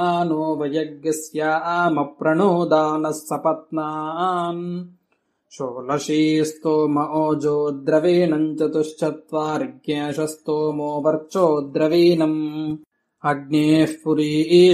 नो वयज्ञस्यामप्रणोदानः सपत्नान् षोडशी स्तोम ओजो द्रवीणम् चतुश्चत्वारिज्ञेशस्तोमो वर्चो द्रवीणम् अग्नेः पुरी